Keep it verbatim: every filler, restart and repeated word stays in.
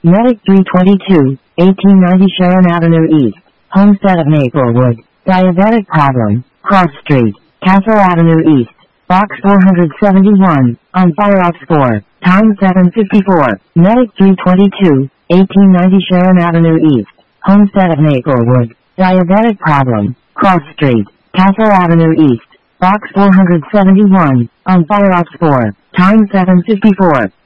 Medic three twenty-two, eighteen ninety Sharon Avenue East, Homestead of Maplewood. Diabetic problem, Cross Street, Castle Avenue East, Box four seventy-one, on Fireox four, time seven fifty-four. Medic three twenty-two, eighteen ninety Sharon Avenue East, Homestead of Maplewood. Diabetic problem, Cross Street, Castle Avenue East, Box four seventy-one, on Fireox four, time seven fifty-four.